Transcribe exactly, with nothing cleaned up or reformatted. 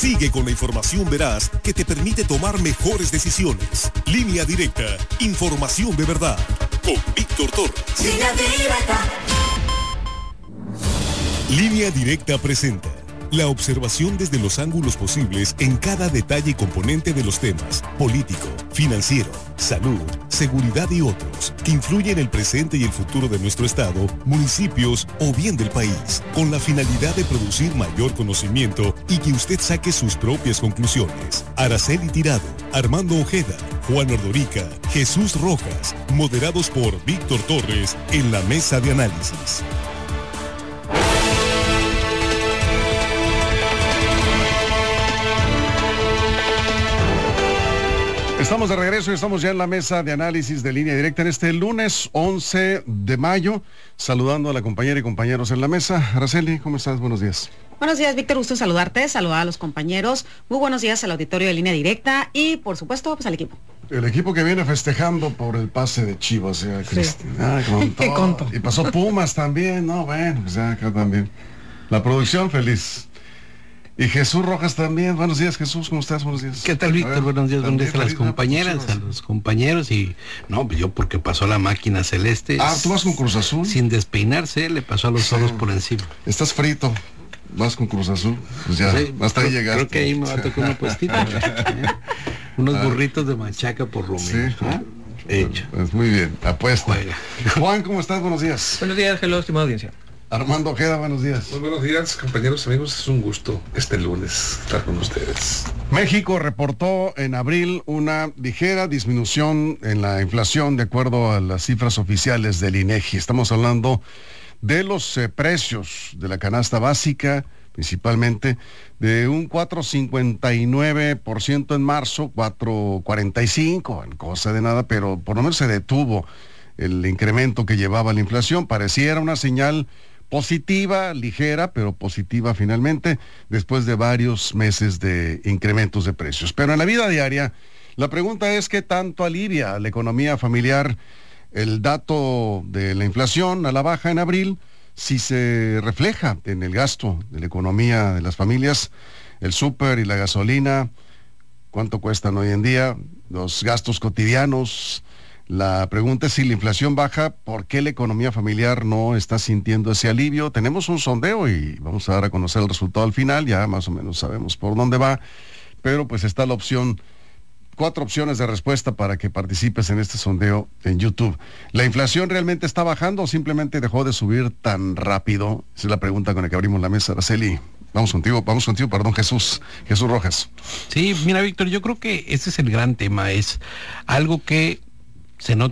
Sigue con la información veraz que te permite tomar mejores decisiones. Línea Directa, información de verdad. Con Víctor Torres. Línea Directa. Línea Directa presenta la observación desde los ángulos posibles en cada detalle y componente de los temas político, financiero, salud, seguridad y otros que influyen en el presente y el futuro de nuestro estado, municipios o bien del país, con la finalidad de producir mayor conocimiento y que usted saque sus propias conclusiones. Araceli Tirado, Armando Ojeda, Juan Ordorica, Jesús Rojas, moderados por Víctor Torres en la mesa de análisis. Estamos de regreso y estamos ya en la mesa de análisis de Línea Directa en este lunes once de mayo, saludando a la compañera y compañeros en la mesa. Araceli, ¿cómo estás? Buenos días. Buenos días, Víctor, gusto saludarte, saludar a los compañeros. Muy buenos días al auditorio de Línea Directa y, por supuesto, pues al equipo. El equipo que viene festejando por el pase de Chivas, ya, Cristian. Sí. Ah, con Qué conto. Y pasó Pumas también, no, bueno, pues ya acá también. La producción feliz. Y Jesús Rojas también. Buenos días, Jesús, ¿cómo estás? Buenos días. ¿Qué tal, Víctor? Buenos días, buenos días a las compañeras, a los compañeros. Y no, yo porque pasó la máquina celeste. Ah, ¿tú vas con Cruz Azul? Sin despeinarse, le pasó a los todos sí. por encima. Estás frito. Vas con Cruz Azul. Pues ya, sí, hasta ahí llegaste. Creo que ahí me va a tocar una puestita. ¿eh? Unos ah, burritos de machaca por lo menos. Sí. ¿eh? Hecho. Pues muy bien, apuesta. Juega. Juan, ¿cómo estás? Buenos días. Buenos días, hello, estimada audiencia. Armando Ojeda, buenos días. Muy buenos días, compañeros, amigos. Es un gusto este lunes estar con ustedes. México reportó en abril una ligera disminución en la inflación de acuerdo a las cifras oficiales del INEGI. Estamos hablando de los eh, precios de la canasta básica, principalmente de un cuatro coma cincuenta y nueve por ciento en marzo, cuatro coma cuarenta y cinco, en cosa de nada, pero por lo menos se detuvo el incremento que llevaba la inflación. Pareciera una señal positiva, ligera, pero positiva finalmente, después de varios meses de incrementos de precios. Pero en la vida diaria, la pregunta es ¿qué tanto alivia la economía familiar el dato de la inflación a la baja en abril? Si se refleja en el gasto de la economía de las familias, el súper y la gasolina, ¿cuánto cuestan hoy en día? Los gastos cotidianos. La pregunta es si la inflación baja, ¿por qué la economía familiar no está sintiendo ese alivio? Tenemos un sondeo y vamos a dar a conocer el resultado al final, ya más o menos sabemos por dónde va, pero pues está la opción, cuatro opciones de respuesta para que participes en este sondeo en YouTube. ¿La inflación realmente está bajando o simplemente dejó de subir tan rápido? Esa es la pregunta con la que abrimos la mesa, Araceli. Vamos contigo, vamos contigo, perdón, Jesús, Jesús Rojas. Sí, mira, Víctor, yo creo que ese es el gran tema, es algo que se nota